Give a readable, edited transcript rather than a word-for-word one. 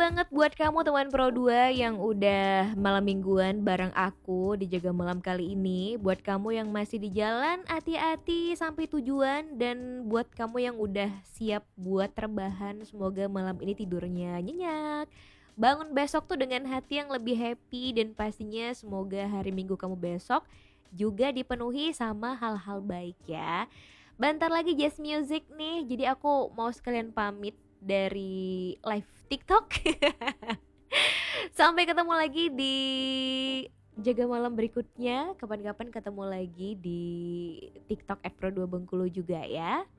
banget buat kamu teman Pro 2 yang udah malam mingguan bareng aku di Jaga Malam kali ini. Buat kamu yang masih di jalan, hati-hati sampai tujuan. Dan buat kamu yang udah siap buat rebahan, semoga malam ini tidurnya nyenyak. Bangun besok tuh dengan hati yang lebih happy dan pastinya semoga hari Minggu kamu besok juga dipenuhi sama hal-hal baik ya. Bentar lagi Jazz Music nih, jadi aku mau sekalian pamit dari live TikTok. Sampai ketemu lagi di Jaga Malam berikutnya. Kapan-kapan ketemu lagi di TikTok @pro2bengkulu juga ya.